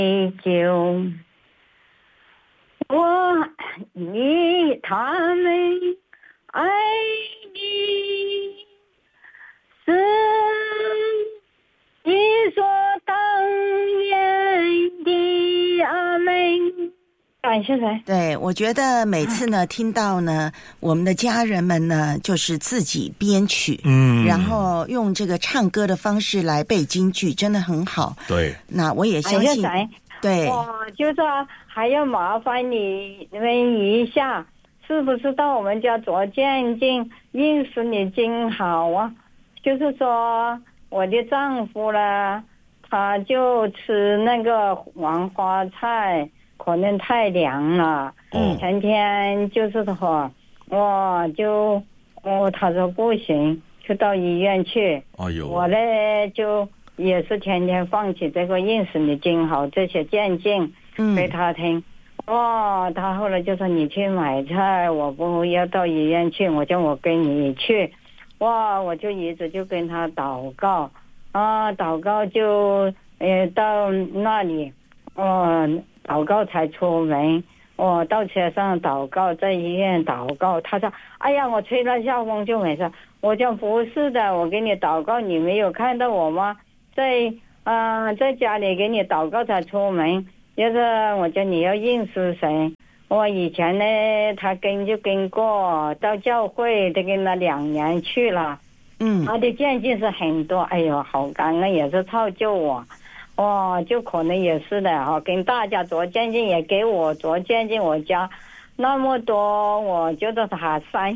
救，我以他们爱你，是理所当然的。阿门。感谢神。 对，我觉得每次呢听到呢我们的家人们呢就是自己编曲，然后用这个唱歌的方式来背京剧，真的很好。 对， 那我也相信，对， 我就说还要麻烦你们一下，是不是到我们家做见证，认识你真好啊？就是说我的丈夫呢，他就吃那个黄花菜，可能太凉了，前天就是说他说不行，就到医院去。我呢就也是天天放起这个认识你真好这些见证给他听。他后来就说你去买菜，我不要到医院去，我叫我跟你去。我就一直就跟他祷告祷告就到那里祷告才出门。我到车上祷告，在医院祷告。他说哎呀，我吹了下风就没事。我讲不是的，我给你祷告，你没有看到我吗？在家里给你祷告才出门。就是我叫你要认识神。我以前呢他就跟过，到教会都跟了2年去了。他的见证是很多，哎呦好感恩，也是造就我。就可能也是的跟大家做见证，也给我做见证。我家那么多，我觉得他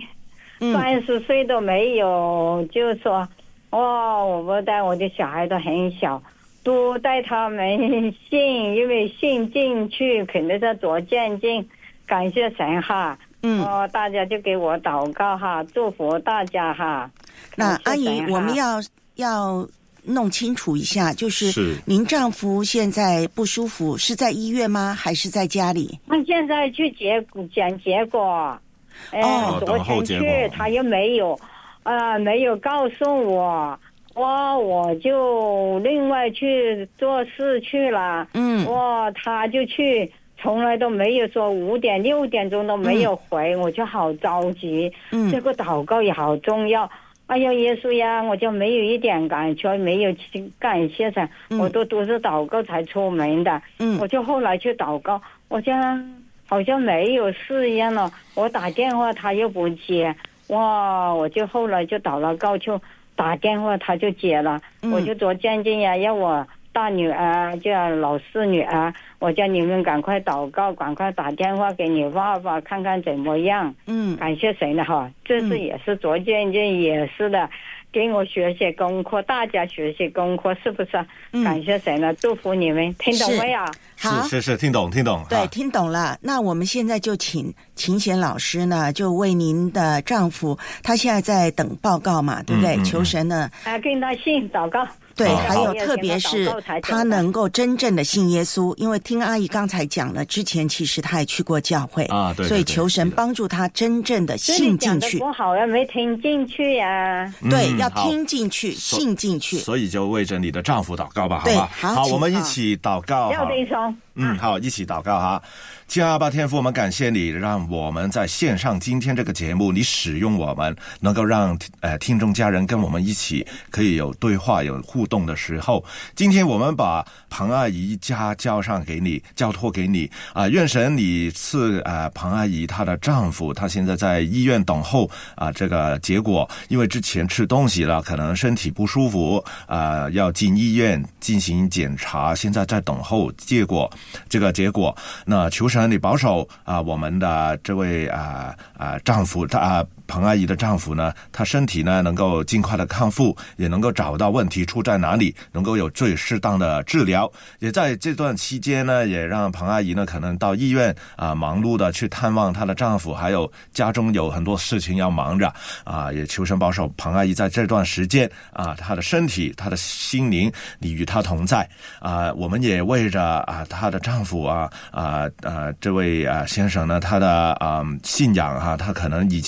30岁都没有，就说我不带我的小孩都很小，都带他们信，因为信进去肯定是做见证。感谢神哈。大家就给我祷告哈，祝福大家哈。 那阿姨，我们要弄清楚一下，就是您丈夫现在不舒服，是在医院吗？还是在家里？ 他现在去检结果，昨天去他又没有告诉我，我就另外去做事去了。他就去，从来都没有说5点6点钟都没有回，我就好着急。这个祷告也好重要。哎呀，耶稣呀，我就没有一点感觉，没有感谢神，我都是祷告才出门的。我就后来去祷告，我好像没有事一样了。我打电话他又不接，我就后来就祷了告，就打电话他就接了。我就做见证呀，要我大女儿叫老四女儿，我叫你们赶快祷告，赶快打电话给你爸爸看看怎么样。感谢神的哈，这次也是做见证，也是的，给我学习功课，大家学习功课，是不是？感谢神了，祝福你们，听懂没有？ 是听懂。 对，听懂了。那我们现在就请秦贤老师呢，就为您的丈夫，他现在在等报告嘛，对不对？求神呢跟他信祷告。 对，还有特别是他能够真正的信耶稣，因为听阿姨刚才讲了，之前其实他也去过教会对，所以求神帮助他真正的信进去。 不好呀，没听进去呀。 对，要听进去，信进去。 所以就为着你的丈夫祷告吧，好吧？ 好， 我们一起祷告。好，一起祷告哈。亲爱的阿爸天父，我们感谢你，让我们在线上今天这个节目，你使用我们，能够让听众家人跟我们一起可以有对话、有互动的时候。今天我们把庞阿姨家交托给你愿神你赐庞阿姨她的丈夫，他现在在医院等候这个结果，因为之前吃东西了，可能身体不舒服要进医院进行检查，现在在等候这个结果。那求神你保守我们的这位丈夫，庞阿姨的丈夫呢，他身体呢能够尽快的康复，也能够找到问题出在哪里，能够有最适当的治疗。也在这段期间呢，也让庞阿姨呢可能到医院忙碌的去探望她的丈夫，还有家中有很多事情要忙着也求神保守庞阿姨在这段时间她的身体、她的心灵，你与她同在我们也为着她的丈夫这位先生呢，他的信仰他可能以前跟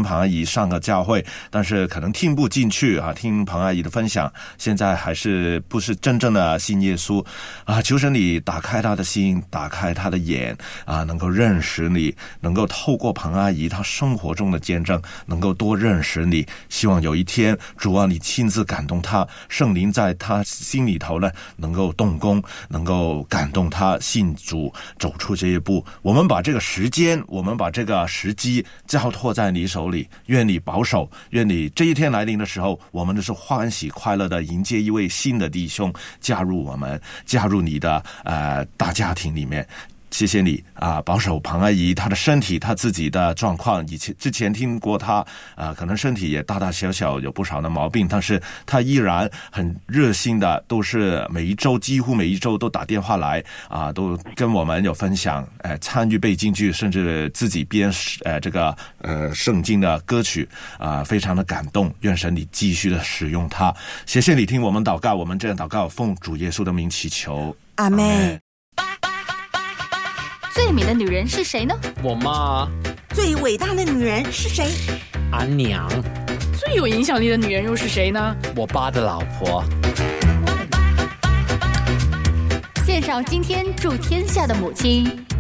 跟庞阿姨上个教会，但是可能听不进去啊，听庞阿姨的分享，现在还是不是真正的信耶稣啊？求神你打开他的心，打开他的眼啊，能够认识你，能够透过庞阿姨她生活中的见证，能够多认识你。希望有一天主啊，你亲自感动他，圣灵在他心里头呢能够动工，能够感动他信主，走出这一步。我们把这个时间，我们把这个时机交托在你手里，愿你保守，愿你这一天来临的时候，我们都是欢喜快乐的迎接一位新的弟兄加入我们，加入你的大家庭里面。谢谢你啊，保守庞阿姨她的身体，她自己的状况。之前听过她可能身体也大大小小有不少的毛病，但是她依然很热心的，都是几乎每一周都打电话来啊，都跟我们有分享，参与背经剧，甚至自己编这个圣经的歌曲啊，非常的感动。愿神你继续的使用她。谢谢你听我们祷告，我们这样祷告，奉主耶稣的名祈求， 阿们。 最美的女人是谁呢？ 我妈。 最伟大的女人是谁？ 俺娘。 最有影响力的女人又是谁呢？ 我爸的老婆。 献上今天祝天下的母亲。